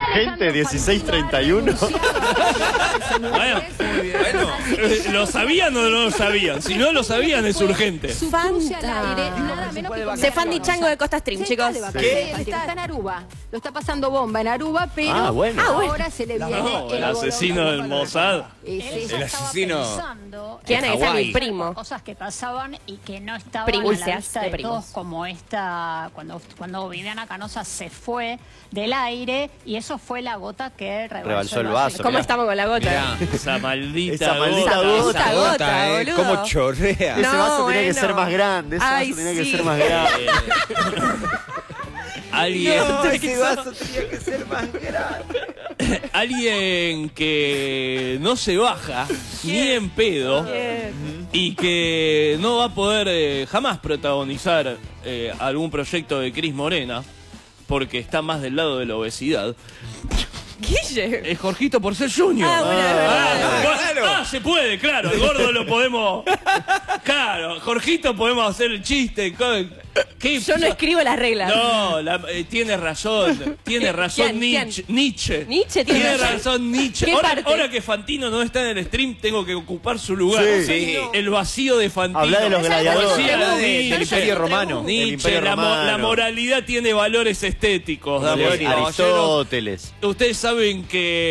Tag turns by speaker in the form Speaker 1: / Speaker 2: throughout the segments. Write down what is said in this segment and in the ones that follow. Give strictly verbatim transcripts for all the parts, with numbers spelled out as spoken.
Speaker 1: urgente dieciséis treinta y uno.
Speaker 2: Bueno, bueno, ¿lo sabían o no lo sabían? Si no lo sabían, es urgente.
Speaker 3: Se Fandi Chango de Costa Stream, chicos.
Speaker 4: ¿Qué? Está en Aruba. Lo está pasando bomba en Aruba, pero
Speaker 1: ah, bueno.
Speaker 4: ahora se le viene
Speaker 2: No, el asesino del Mossad.
Speaker 5: El asesino.
Speaker 3: ¿Quién es? Es mi primo.
Speaker 6: Cosas que pasaban y que no estaban
Speaker 3: Primulcias
Speaker 6: a la vista
Speaker 3: de
Speaker 6: de,
Speaker 3: primos.
Speaker 6: todos, como esta, cuando, cuando Viviana Canosa se fue del aire, y eso fue la gota que rebalsó,
Speaker 1: Rebalsó el vaso.
Speaker 3: ¿Cómo
Speaker 1: mirá.
Speaker 3: estamos con la gota?
Speaker 5: Mirá.
Speaker 2: Esa maldita
Speaker 1: Esa maldita
Speaker 2: gota.
Speaker 1: gota.
Speaker 3: Esa gota,
Speaker 5: Gota, eh,
Speaker 3: boludo.
Speaker 5: cómo chorrea.
Speaker 1: Ese
Speaker 3: No,
Speaker 1: vaso tenía que
Speaker 3: bueno.
Speaker 1: ser más grande. Ese
Speaker 3: Ay,
Speaker 1: vaso tenía
Speaker 3: sí.
Speaker 1: que ser más grande.
Speaker 2: Alguien,
Speaker 1: No, ese vaso tenía que ser más grande.
Speaker 2: alguien que no se baja ni en pedo y que no va a poder eh, jamás protagonizar eh, algún proyecto de Cris Morena porque está más del lado de la obesidad.
Speaker 3: Guille.
Speaker 2: Es Jorgito Porcel junior
Speaker 3: Ah, bueno, es verdad.
Speaker 2: Ah,
Speaker 5: Ah, claro.
Speaker 2: ah, se puede, claro. El gordo lo podemos. Claro, Jorgito podemos hacer el chiste. ¿Qué?
Speaker 3: Yo no escribo las reglas.
Speaker 2: No, la- eh, tiene razón, tiene razón
Speaker 3: ¿Quién?
Speaker 2: Nietzsche. Nietzsche.
Speaker 3: Nietzsche tiene razón.
Speaker 2: Nietzsche.
Speaker 3: ¿Qué
Speaker 2: Ahora,
Speaker 3: parte?
Speaker 2: ahora que Fantino no está en el stream, tengo que ocupar su lugar.
Speaker 1: Sí.
Speaker 5: Sí.
Speaker 2: El vacío de Fantino.
Speaker 1: Habla de los gladiadores.
Speaker 2: Poesía
Speaker 5: Habla de-
Speaker 2: Nietzsche.
Speaker 5: del Imperio Romano.
Speaker 1: Del
Speaker 2: Nietzsche,
Speaker 1: Imperio
Speaker 2: la, mo-
Speaker 1: Romano.
Speaker 2: la moralidad tiene valores estéticos, damas y caballeros.
Speaker 1: Aristóteles.
Speaker 2: Ustedes saben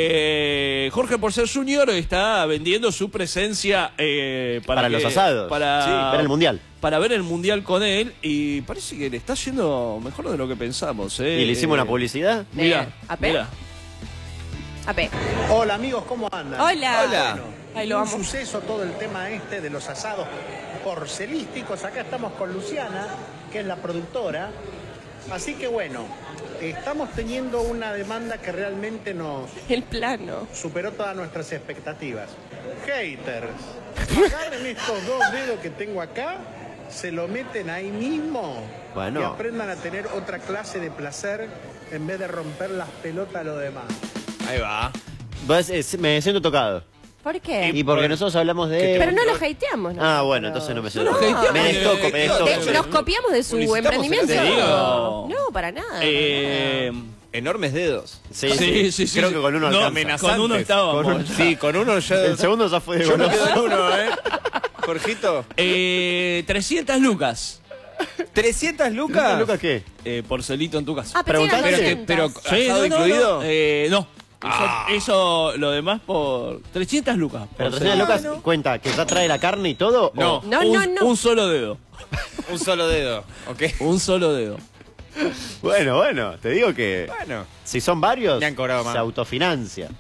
Speaker 2: que Jorge Porcel junior está vendiendo su presencia eh, para,
Speaker 1: Para
Speaker 2: que-
Speaker 1: los asados.
Speaker 2: Para
Speaker 1: Sí, ver el mundial.
Speaker 2: Para ver el mundial con él, y parece que le está yendo mejor de lo que pensamos. ¿eh?
Speaker 1: ¿Y le hicimos
Speaker 2: Eh,
Speaker 1: una publicidad?
Speaker 2: Mira,
Speaker 3: Eh, A P.
Speaker 2: mira.
Speaker 3: A P.
Speaker 7: Hola amigos, ¿cómo andan?
Speaker 3: Hola.
Speaker 5: Hola.
Speaker 3: Ahí lo
Speaker 7: Un
Speaker 3: amo.
Speaker 7: suceso todo el tema este de los asados porcelísticos. Acá estamos con Luciana, que es la productora. Así que bueno, estamos teniendo una demanda que realmente nos
Speaker 3: El plano.
Speaker 7: superó todas nuestras expectativas. Haters, agarren estos dos dedos que tengo acá, se lo meten ahí mismo
Speaker 1: Bueno.
Speaker 7: y aprendan a tener otra clase de placer en vez de romper las pelotas a los demás.
Speaker 5: Ahí va.
Speaker 1: Vos, eh, Me siento tocado.
Speaker 3: ¿Por qué?
Speaker 1: Y porque nosotros hablamos de...
Speaker 3: Pero no lo hateamos, ¿no?
Speaker 1: Ah, bueno, entonces no me siento
Speaker 2: No,
Speaker 1: tocado.
Speaker 2: no,
Speaker 1: Me
Speaker 2: no,
Speaker 1: destoco,
Speaker 2: no,
Speaker 1: me
Speaker 2: no,
Speaker 1: destoco.
Speaker 3: De- nos copiamos de su
Speaker 5: Publicitamos
Speaker 3: emprendimiento.
Speaker 5: el-
Speaker 2: Te digo.
Speaker 3: No, para nada.
Speaker 2: Eh,
Speaker 5: Enormes dedos.
Speaker 1: Sí,
Speaker 2: sí, sí, sí.
Speaker 1: Creo que con uno
Speaker 2: No,
Speaker 1: alcanza.
Speaker 2: con uno estábamos.
Speaker 5: Con un- sí, con uno ya.
Speaker 1: El segundo ya fue de
Speaker 5: Yo me
Speaker 1: golazo.
Speaker 5: quedo en uno, ¿eh? Jorgito.
Speaker 2: eh, trescientas lucas.
Speaker 5: ¿trescientas lucas?
Speaker 1: ¿Lucas qué?
Speaker 2: Eh, porcelito en tu casa.
Speaker 3: Ah, pensé que eran
Speaker 1: Preguntaste.
Speaker 5: Pero, que, pero
Speaker 3: doscientas.
Speaker 2: Sí,
Speaker 5: ¿asado
Speaker 2: no, no,
Speaker 5: incluido?
Speaker 2: no. Eh, no.
Speaker 5: Ah.
Speaker 2: Eso, eso, lo demás por trescientas lucas.
Speaker 1: Pero
Speaker 2: Por
Speaker 1: trescientas lucas,
Speaker 3: no.
Speaker 1: cuenta, ¿que ya trae la carne y todo?
Speaker 5: No.
Speaker 1: ¿O-
Speaker 3: No,
Speaker 2: un,
Speaker 3: no, no.
Speaker 2: un solo dedo.
Speaker 5: Un solo dedo, ¿ok?
Speaker 2: Un solo dedo.
Speaker 1: Bueno, bueno, te digo que
Speaker 5: Bueno.
Speaker 1: si son varios,
Speaker 5: Me han cobrado más.
Speaker 1: se autofinancia.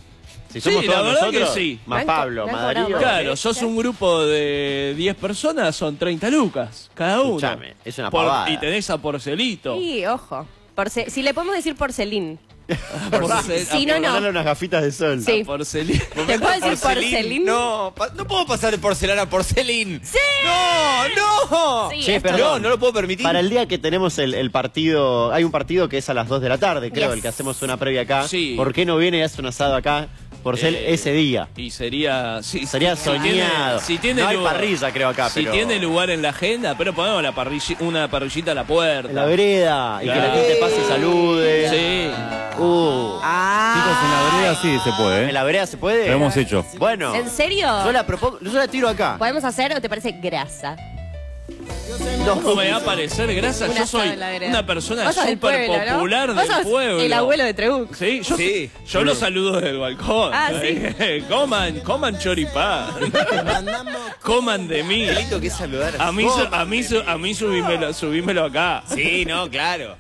Speaker 1: Si
Speaker 2: Sí,
Speaker 1: somos
Speaker 2: la
Speaker 1: todos
Speaker 2: verdad
Speaker 1: nosotros,
Speaker 2: que sí.
Speaker 1: más
Speaker 3: Me han co-
Speaker 1: Pablo,
Speaker 3: me han
Speaker 1: más
Speaker 3: cobrado
Speaker 1: Darío.
Speaker 3: más.
Speaker 2: Claro, sos un grupo de diez personas, son treinta lucas cada uno.
Speaker 1: Escuchame, es una
Speaker 2: Por-
Speaker 1: pavada.
Speaker 2: y tenés a Porcelito.
Speaker 3: Sí, ojo. Porce- si le podemos decir porcelín.
Speaker 2: Porcel-
Speaker 3: Sí, no,
Speaker 2: a-
Speaker 3: no.
Speaker 1: Darle unas gafitas de sol.
Speaker 3: Sí.
Speaker 2: a Porcelito.
Speaker 3: ¿Te puedo decir porcelín?
Speaker 5: No, pa- no puedo pasar de porcelana a porcelín.
Speaker 3: ¡Sí!
Speaker 5: No, no.
Speaker 3: Sí,
Speaker 1: Che,
Speaker 3: esto-
Speaker 1: perdón.
Speaker 5: No, no lo puedo permitir.
Speaker 1: Para el día que tenemos el, el partido, hay un partido que es a las dos de la tarde, creo,
Speaker 3: Yes.
Speaker 1: el que hacemos una previa acá.
Speaker 2: Sí.
Speaker 1: ¿Por qué no viene y hace un asado acá por ser
Speaker 2: Eh,
Speaker 1: ese día?
Speaker 2: Y sería... sí,
Speaker 1: Sería
Speaker 2: si tiene-
Speaker 1: soñado.
Speaker 2: Si tiene
Speaker 1: No hay
Speaker 2: lugar-
Speaker 1: parrilla, creo, acá,
Speaker 2: Si
Speaker 1: pero-
Speaker 2: tiene lugar en la agenda, pero ponemos la parrilla, una parrillita a la puerta.
Speaker 1: En la vereda, y que la
Speaker 2: Claro.
Speaker 1: gente pase y salude.
Speaker 2: Sí.
Speaker 1: Uh,
Speaker 3: Ah.
Speaker 8: Chicos, en la vereda sí se puede,
Speaker 1: ¿En
Speaker 8: ¿eh?
Speaker 1: la vereda se puede?
Speaker 8: Lo hemos hecho.
Speaker 1: Bueno.
Speaker 3: ¿En serio?
Speaker 1: Yo la propongo, yo la tiro acá.
Speaker 3: ¿Podemos hacer o te parece grasa?
Speaker 2: ¿Cómo me va a parecer grasa?
Speaker 3: Un
Speaker 2: Yo
Speaker 3: asado
Speaker 2: soy
Speaker 3: en la vereda.
Speaker 2: una persona
Speaker 3: Vos sos del
Speaker 2: súper
Speaker 3: pueblo, ¿no?
Speaker 2: popular
Speaker 3: Vos
Speaker 2: del
Speaker 3: sos
Speaker 2: pueblo.
Speaker 3: el abuelo de Trebuch.
Speaker 2: Sí, yo,
Speaker 5: Sí.
Speaker 2: yo lo saludo desde el balcón.
Speaker 3: Ah, sí.
Speaker 2: coman, coman choripán. Coman de mí.
Speaker 5: Qué lindo que es saludar.
Speaker 2: A mí, su- a mí, su- a mí subímelo, subímelo acá.
Speaker 5: Sí, no, claro.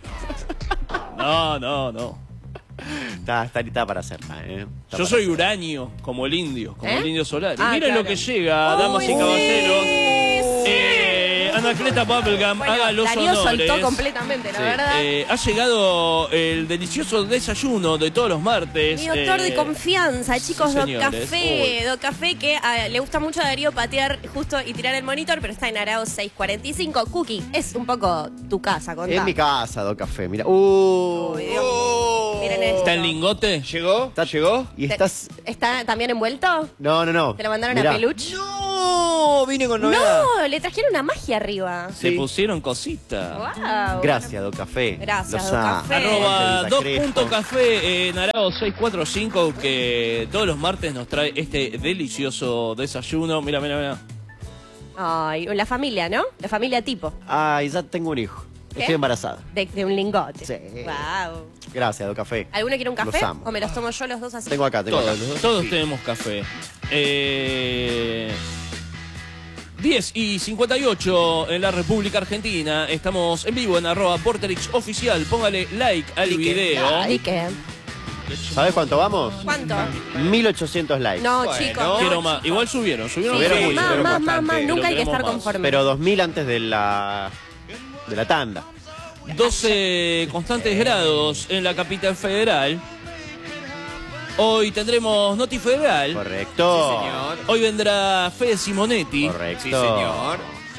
Speaker 2: No, no, no.
Speaker 1: Está, está, está para hacerla, ¿eh? Está
Speaker 2: Yo
Speaker 1: para
Speaker 2: soy
Speaker 1: hacerla.
Speaker 2: uranio, como el indio, como
Speaker 3: ¿Eh?
Speaker 2: el indio solar. Y
Speaker 3: Ah,
Speaker 2: miren
Speaker 3: claro.
Speaker 2: lo que llega,
Speaker 3: Uy,
Speaker 2: damas y
Speaker 3: sí,
Speaker 2: caballeros.
Speaker 3: sí.
Speaker 2: Eh, Anacleta Bubblegum,
Speaker 3: Bueno,
Speaker 2: haga los
Speaker 3: Darío
Speaker 2: honores.
Speaker 3: soltó completamente, la
Speaker 1: Sí.
Speaker 3: verdad.
Speaker 2: Eh, ha llegado el delicioso desayuno de todos los martes.
Speaker 3: Mi doctor
Speaker 2: eh,
Speaker 3: de confianza, chicos,
Speaker 2: sí,
Speaker 3: Doc
Speaker 2: señores.
Speaker 3: Café. Doc Café que ah, le gusta mucho a Darío patear justo y tirar el monitor, pero está en Arao seiscientos cuarenta y cinco. Cookie, es un poco tu casa, contá.
Speaker 1: En mi casa, Do Café, mira. Uh,
Speaker 3: Uy, Dios.
Speaker 5: Oh.
Speaker 3: Miren esto.
Speaker 2: ¿Está en lingote?
Speaker 5: ¿Llegó?
Speaker 1: Está-
Speaker 5: ¿Llegó?
Speaker 1: y
Speaker 3: Te-
Speaker 1: estás...
Speaker 3: ¿Está también envuelto?
Speaker 1: No, no, no.
Speaker 3: ¿Te lo mandaron
Speaker 1: Mirá.
Speaker 3: a peluche?
Speaker 5: ¡No! No, vine con novedad.
Speaker 3: No, le trajeron una magia arriba.
Speaker 2: Se
Speaker 5: Sí.
Speaker 2: pusieron cositas.
Speaker 3: Wow.
Speaker 1: Gracias, Do Café.
Speaker 3: Gracias,
Speaker 1: Los
Speaker 3: Do
Speaker 1: amo.
Speaker 3: Café.
Speaker 2: Arroba
Speaker 1: Concha de Crespo.
Speaker 2: dos.café en Arao seiscientos cuarenta y cinco, que todos los martes nos trae este delicioso desayuno. Mira, mira, mira.
Speaker 3: Ay, la familia, ¿no? La familia tipo.
Speaker 1: Ay, ya tengo un hijo.
Speaker 3: ¿Qué?
Speaker 1: Estoy embarazada.
Speaker 3: De, de un lingote.
Speaker 1: Sí.
Speaker 3: Wow.
Speaker 1: Gracias, Do Café.
Speaker 3: ¿Alguno quiere un café?
Speaker 1: Los amo.
Speaker 3: ¿O me los tomo yo los dos así?
Speaker 1: Tengo acá, tengo
Speaker 5: Todos
Speaker 1: acá.
Speaker 5: los dos.
Speaker 2: Todos
Speaker 5: Sí.
Speaker 2: tenemos café. Eh, diez y cincuenta y ocho en la República Argentina. Estamos en vivo en arroba Porterix Oficial. Póngale like al
Speaker 5: Like.
Speaker 2: video.
Speaker 3: ¿Y qué?
Speaker 1: ¿Sabes cuánto vamos?
Speaker 3: ¿Cuánto?
Speaker 1: mil ochocientos likes.
Speaker 3: No,
Speaker 5: Bueno.
Speaker 3: chicos. no,
Speaker 2: Quiero
Speaker 3: chicos.
Speaker 2: más. Igual subieron, subieron.
Speaker 1: Subieron
Speaker 3: Sí,
Speaker 1: mucho,
Speaker 3: más,
Speaker 1: subieron
Speaker 3: más, más,
Speaker 5: bastante.
Speaker 3: más.
Speaker 2: Pero
Speaker 3: Nunca hay que
Speaker 2: queremos
Speaker 3: estar
Speaker 2: más.
Speaker 3: conforme.
Speaker 1: Pero dos mil antes de la de la tanda.
Speaker 2: doce constantes grados en la capital federal. Hoy tendremos Noti Federal.
Speaker 1: Correcto.
Speaker 5: Sí, señor.
Speaker 2: Hoy vendrá Fede Simonetti.
Speaker 1: Correcto.
Speaker 5: Sí, señor.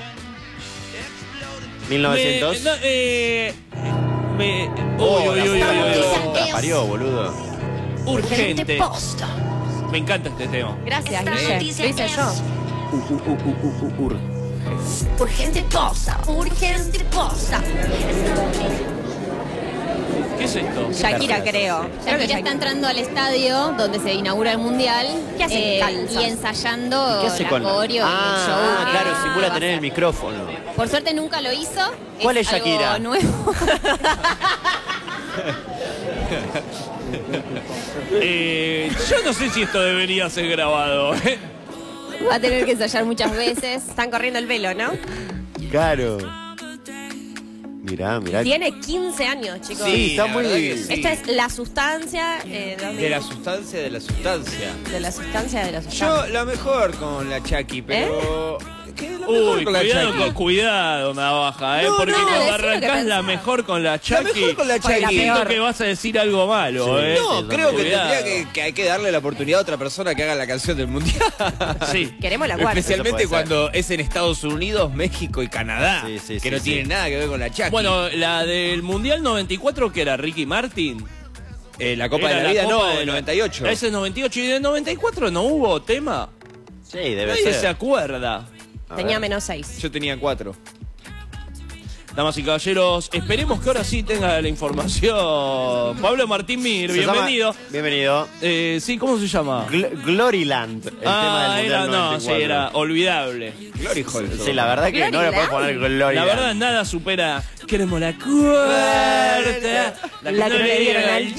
Speaker 1: mil novecientos.
Speaker 2: Me, no, eh, me,
Speaker 1: Oh,
Speaker 2: uy, uy, uy, uy,
Speaker 1: la
Speaker 2: uy,
Speaker 1: puta
Speaker 2: uy.
Speaker 1: que la parió, boludo.
Speaker 2: Urgente. Me encanta este tema.
Speaker 3: Gracias, Guille. Lo hice yo.
Speaker 1: Uh, uh, uh, uh, uh, uh, ur.
Speaker 3: Urgente cosa. Urgente cosa.
Speaker 2: ¿Qué es esto?
Speaker 3: Shakira, creo. Creo que
Speaker 8: Shakira está entrando al estadio donde se inaugura el mundial
Speaker 3: ¿Qué hace?
Speaker 8: eh,
Speaker 3: Calzas.
Speaker 8: y ensayando
Speaker 1: ¿Qué hace
Speaker 8: la
Speaker 1: con
Speaker 8: coreo y el show.
Speaker 1: Ah,
Speaker 8: que
Speaker 1: claro,
Speaker 8: va
Speaker 1: simula
Speaker 8: a
Speaker 1: tener el
Speaker 8: hacer.
Speaker 1: micrófono.
Speaker 8: Por suerte nunca lo hizo.
Speaker 1: ¿Cuál es
Speaker 8: algo
Speaker 1: Shakira?
Speaker 8: nuevo.
Speaker 2: Eh, yo no sé si esto debería ser grabado. ¿eh?
Speaker 8: Va a tener que ensayar muchas veces.
Speaker 3: Están corriendo el velo, ¿no?
Speaker 1: Claro. Mirá, mirá.
Speaker 3: Tiene quince años, chicos.
Speaker 1: Sí, está
Speaker 5: la
Speaker 1: muy-
Speaker 5: verdad que sí.
Speaker 3: Esta es la sustancia eh, dos mil
Speaker 5: De la sustancia de la sustancia.
Speaker 3: de la sustancia de la sustancia.
Speaker 5: Yo la mejor con la Chucky, pero... ¿Qué? La mejor
Speaker 2: Uy,
Speaker 5: con la
Speaker 2: cuidado,
Speaker 5: Chucky.
Speaker 2: con, cuidado, navaja, ¿eh?
Speaker 5: No,
Speaker 2: Porque
Speaker 5: no,
Speaker 2: cuando
Speaker 8: decí lo que
Speaker 2: arrancás la
Speaker 8: pensás.
Speaker 2: mejor con la
Speaker 5: La
Speaker 2: Chucky,
Speaker 5: mejor con la
Speaker 3: Fue la
Speaker 5: Chucky.
Speaker 3: peor.
Speaker 2: siento que vas a decir algo malo,
Speaker 1: Sí.
Speaker 2: ¿eh?
Speaker 5: No,
Speaker 1: Sí,
Speaker 5: creo que
Speaker 2: cuidado.
Speaker 5: tendría que, que hay que darle la oportunidad a otra persona que haga la canción del mundial.
Speaker 2: Sí.
Speaker 3: Queremos la cuarta.
Speaker 5: Especialmente
Speaker 1: Eso puede
Speaker 5: cuando es en Estados Unidos, México y Canadá.
Speaker 1: Sí, sí,
Speaker 5: que
Speaker 1: sí,
Speaker 5: no
Speaker 1: sí.
Speaker 5: tiene nada que ver con la Chucky.
Speaker 2: Bueno, la del Mundial noventa y cuatro, que era Ricky Martin.
Speaker 5: Eh, la Copa
Speaker 2: Era
Speaker 5: de la Vida
Speaker 2: Copa
Speaker 5: no,
Speaker 2: de
Speaker 5: del
Speaker 2: la-
Speaker 5: noventa y ocho.
Speaker 2: Ese es noventa y ocho. ¿Y del noventa y cuatro no hubo tema?
Speaker 1: Sí, debe
Speaker 2: Nadie se
Speaker 1: ser.
Speaker 2: acuerda.
Speaker 1: A
Speaker 3: Tenía
Speaker 1: ver.
Speaker 3: menos seis.
Speaker 5: Yo tenía cuatro.
Speaker 2: Damas y caballeros, esperemos que ahora sí tenga la información. Pablo Martín Mir,
Speaker 1: Se llama-
Speaker 2: bienvenido.
Speaker 1: Bienvenido.
Speaker 2: Eh, sí, ¿cómo se llama?
Speaker 1: Gl- Gloryland, el
Speaker 2: ah,
Speaker 1: tema del
Speaker 2: era,
Speaker 1: Mundial
Speaker 2: no,
Speaker 1: noventa y
Speaker 2: sí,
Speaker 1: cuatro.
Speaker 2: era olvidable.
Speaker 5: Glory Hall.
Speaker 1: Sí, la verdad que no le puedes poner Gloryland.
Speaker 2: La verdad, nada supera. Queremos la cuarta.
Speaker 3: La que le dieron al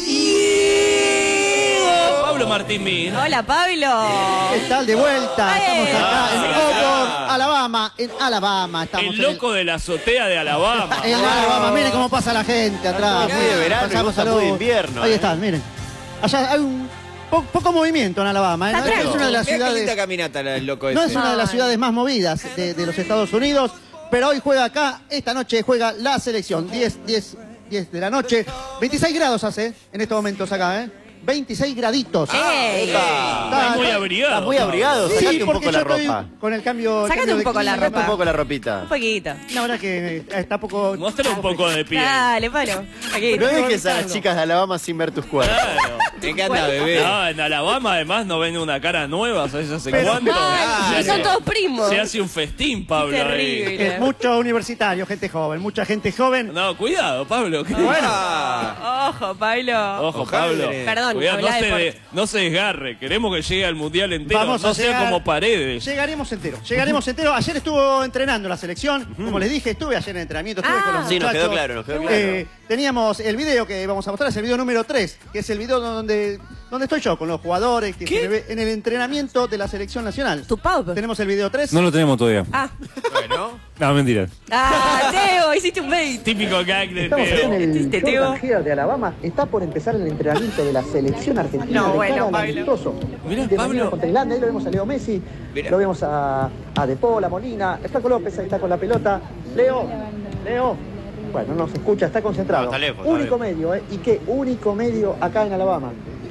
Speaker 2: Diego. Pablo Martín Mir.
Speaker 3: Hola, Pablo.
Speaker 9: ¿Qué tal? De vuelta.
Speaker 3: ¡Eh!
Speaker 9: Estamos acá en
Speaker 2: Ah,
Speaker 9: Auburn, Alabama. En Alabama estamos.
Speaker 2: El loco de la azotea de Alabama.
Speaker 9: En, el- en Alabama. Miren cómo pasa la gente atrás.
Speaker 1: Muy de verano y
Speaker 9: Pasamos
Speaker 1: gusta
Speaker 9: saludos.
Speaker 1: muy de invierno,
Speaker 9: Ahí
Speaker 1: eh.
Speaker 9: están, miren. Allá hay un po- poco movimiento en Alabama. ¿eh?
Speaker 3: Está
Speaker 9: No es
Speaker 3: tranquilo.
Speaker 9: una de las
Speaker 5: Mirá qué linda
Speaker 9: ciudades.
Speaker 5: caminata la- el loco
Speaker 9: No
Speaker 5: ese.
Speaker 9: es una de las
Speaker 3: Ay.
Speaker 9: ciudades más movidas de, de los Estados Unidos, pero hoy juega acá, esta noche juega la selección, diez, diez, diez de la noche, veintiséis grados hace en estos momentos acá, ¿eh? veintiséis graditos.
Speaker 3: ¡Ey!
Speaker 2: Está muy abrigado.
Speaker 1: Estás muy abrigado,
Speaker 9: Sí,
Speaker 1: sacate un
Speaker 9: porque
Speaker 1: poco la
Speaker 9: yo estoy
Speaker 1: ropa.
Speaker 9: con el cambio.
Speaker 3: Sácate
Speaker 9: cambio
Speaker 3: un
Speaker 9: de
Speaker 3: poco la
Speaker 9: clima.
Speaker 1: Sacate un poco la ropita.
Speaker 3: Un poquito.
Speaker 9: La verdad que eh, está poco.
Speaker 2: Muestra un poco de piel.
Speaker 3: Dale, Pablo. Aquí.
Speaker 1: No dejes a las chicas de Alabama sin ver tus cuerpos.
Speaker 2: Claro.
Speaker 5: ¿En qué anda, bebé?
Speaker 2: No, en Alabama además no ven una cara nueva, ¿sabes hace
Speaker 9: Pero-
Speaker 2: cuánto?
Speaker 3: Ay,
Speaker 2: Se
Speaker 3: y son
Speaker 2: hace-
Speaker 3: todos primos.
Speaker 2: Se hace un festín, Pablo. ahí.
Speaker 3: Terrible.
Speaker 9: Es mucho universitario, gente joven, mucha gente joven.
Speaker 2: No, cuidado, Pablo. que-
Speaker 9: Bueno,
Speaker 5: Ah,
Speaker 3: Ojo, Pablo.
Speaker 2: Ojo,
Speaker 5: Ojalá.
Speaker 2: Pablo.
Speaker 3: Perdón,
Speaker 2: Cuidado, no
Speaker 3: habla de
Speaker 2: se,
Speaker 3: por-
Speaker 2: de- no se desgarre. Queremos que llegue al mundial entero.
Speaker 9: Vamos a
Speaker 2: no sea
Speaker 9: llegar-
Speaker 2: como Paredes.
Speaker 9: llegaremos enteros. Llegaremos enteros. Ayer estuvo entrenando la selección. Como les dije, estuve ayer en entrenamiento, estuve
Speaker 3: Ah.
Speaker 9: con los
Speaker 1: Sí, nos
Speaker 9: muchachos.
Speaker 1: quedó claro, nos quedó claro.
Speaker 9: Eh, teníamos el video que vamos a mostrar, es el video número tres, que es el video donde, donde estoy yo, con los jugadores, que se me ve en el entrenamiento de la selección nacional.
Speaker 3: Tu Pau.
Speaker 9: Tenemos el video tres.
Speaker 10: No lo tenemos todavía.
Speaker 3: Ah,
Speaker 5: bueno.
Speaker 10: No, mentira.
Speaker 3: ah, Teo, hiciste un bait.
Speaker 2: Típico gag de
Speaker 11: Estamos acá
Speaker 2: Teo.
Speaker 11: en el
Speaker 3: Este Teo.
Speaker 11: Jordan Hare de Alabama. Está por empezar el entrenamiento de la selección argentina
Speaker 3: No,
Speaker 11: de
Speaker 3: bueno,
Speaker 11: cara al
Speaker 3: Pablo.
Speaker 11: amistoso.
Speaker 2: Mirá,
Speaker 11: de
Speaker 2: Pablo.
Speaker 11: mañana contra Irlanda. Ahí lo vemos a Leo Messi,
Speaker 5: Mirá.
Speaker 11: lo vemos a, a De Paul, a Molina, está con López, ahí está con la pelota. Leo, Leo. Bueno, no se escucha, está concentrado.
Speaker 1: No, está lejos, está
Speaker 11: único
Speaker 1: lejos.
Speaker 11: medio, ¿eh? ¿Y qué? Único medio acá en Alabama.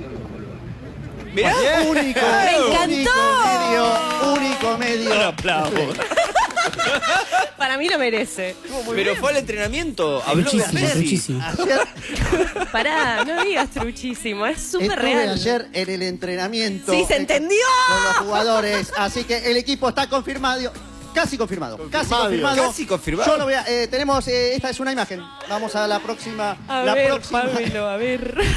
Speaker 5: Mirá.
Speaker 9: Único,
Speaker 3: ¡Me
Speaker 9: único
Speaker 3: encantó!
Speaker 9: medio, único medio.
Speaker 2: Un aplauso.
Speaker 3: Para mí lo merece.
Speaker 5: Pero fue al entrenamiento. Habló de
Speaker 10: Truchísimo,
Speaker 5: Messi.
Speaker 10: truchísimo.
Speaker 9: Ayer,
Speaker 3: Pará, no digas truchísimo, es súper
Speaker 9: estuve
Speaker 3: real.
Speaker 9: ayer en el entrenamiento.
Speaker 3: Sí, se
Speaker 9: eh,
Speaker 3: entendió.
Speaker 9: Con los jugadores. Así que el equipo está confirmado. Casi confirmado. Casi
Speaker 1: Confirmado.
Speaker 9: confirmado.
Speaker 5: Casi confirmado.
Speaker 9: Yo lo voy a, eh, tenemos, eh, esta es una imagen. Vamos a la próxima.
Speaker 3: A
Speaker 9: la
Speaker 3: ver,
Speaker 9: próxima.
Speaker 3: Pablo, a ver.